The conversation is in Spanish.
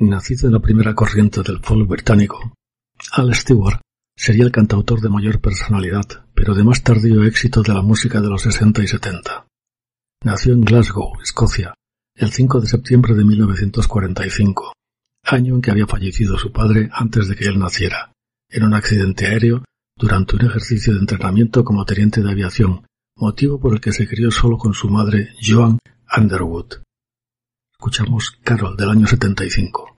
Nacido en la primera corriente del folk británico, Al Stewart sería el cantautor de mayor personalidad, pero de más tardío éxito de la música de los 60 y 70. Nació en Glasgow, Escocia, el 5 de septiembre de 1945, año en que había fallecido su padre antes de que él naciera, en un accidente aéreo durante un ejercicio de entrenamiento como teniente de aviación, motivo por el que se crió solo con su madre, Joan Underwood. Escuchamos Carol del año 75.